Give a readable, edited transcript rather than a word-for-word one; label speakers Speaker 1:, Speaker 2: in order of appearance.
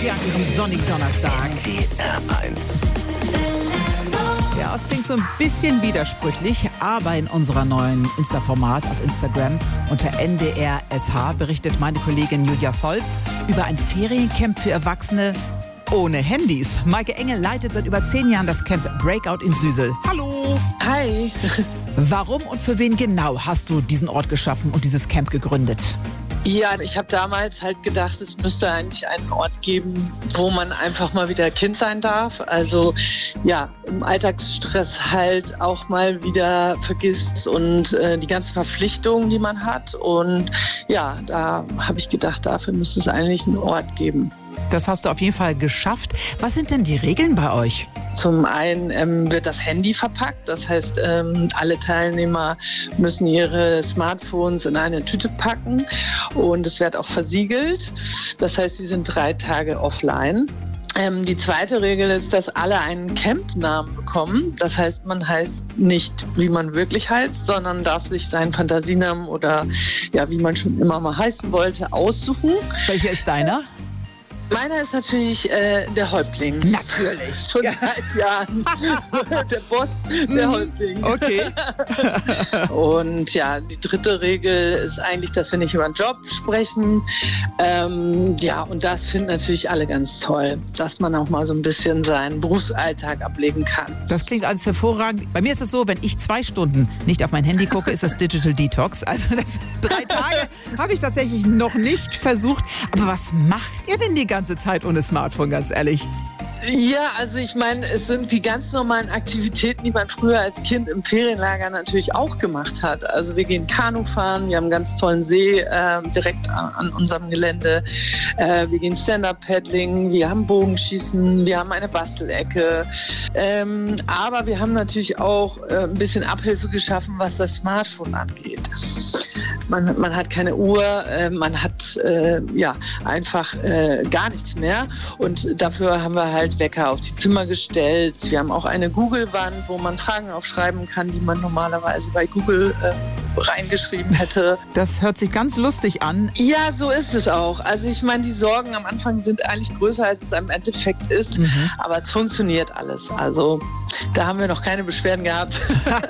Speaker 1: hier an Ihrem sonnigen Donnerstag.
Speaker 2: NDR 1.
Speaker 1: Ja, es klingt so ein bisschen widersprüchlich, aber in unserer neuen Insta-Format auf Instagram unter NDR-SH berichtet meine Kollegin Julia Volk über ein Feriencamp für Erwachsene ohne Handys. Maike Engel leitet seit über 10 Jahren das Camp Breakout in Süsel. Hallo!
Speaker 3: Hi!
Speaker 1: Warum und für wen genau hast du diesen Ort geschaffen und dieses Camp gegründet?
Speaker 3: Ja, ich habe damals halt gedacht, es müsste eigentlich einen Ort geben, wo man einfach mal wieder Kind sein darf. Also ja, im Alltagsstress halt auch mal wieder vergisst und die ganzen Verpflichtungen, die man hat. Und ja, da habe ich gedacht, dafür müsste es eigentlich einen Ort geben.
Speaker 1: Das hast du auf jeden Fall geschafft. Was sind denn die Regeln bei euch?
Speaker 3: Zum einen wird das Handy verpackt, das heißt, alle Teilnehmer müssen ihre Smartphones in eine Tüte packen und es wird auch versiegelt. Das heißt, sie sind 3 Tage offline. Die zweite Regel ist, dass alle einen Campnamen bekommen. Das heißt, man heißt nicht, wie man wirklich heißt, sondern darf sich seinen Fantasienamen oder ja, wie man schon immer mal heißen wollte, aussuchen.
Speaker 1: Welcher ist deiner?
Speaker 3: Meiner ist natürlich der Häuptling.
Speaker 1: Natürlich.
Speaker 3: Schon seit Jahren. Der Boss, der Häuptling.
Speaker 1: Okay.
Speaker 3: Und ja, die dritte Regel ist eigentlich, dass wir nicht über den Job sprechen. Ja, und das finden natürlich alle ganz toll, dass man auch mal so ein bisschen seinen Berufsalltag ablegen kann.
Speaker 1: Das klingt alles hervorragend. Bei mir ist es so, wenn ich 2 Stunden nicht auf mein Handy gucke, ist das Digital Detox. Also 3 Tage habe ich tatsächlich noch nicht versucht. Aber was macht ihr denn die ganze Zeit ohne Smartphone, ganz ehrlich?
Speaker 3: Ja, also ich meine, es sind die ganz normalen Aktivitäten, die man früher als Kind im Ferienlager natürlich auch gemacht hat. Also wir gehen Kanu fahren, wir haben einen ganz tollen See direkt an unserem Gelände. Wir gehen Stand-Up-Paddling, wir haben Bogenschießen, wir haben eine Bastelecke. Aber wir haben natürlich auch ein bisschen Abhilfe geschaffen, was das Smartphone angeht. Man hat keine Uhr, man hat ja einfach gar nichts mehr. Und dafür haben wir halt Wecker auf die Zimmer gestellt. Wir haben auch eine Google-Wand, wo man Fragen aufschreiben kann, die man normalerweise bei Google reingeschrieben hätte.
Speaker 1: Das hört sich ganz lustig an.
Speaker 3: Ja, so ist es auch. Also ich meine, die Sorgen am Anfang sind eigentlich größer, als es im Endeffekt ist. Aber es funktioniert alles. Also da haben wir noch keine Beschwerden gehabt.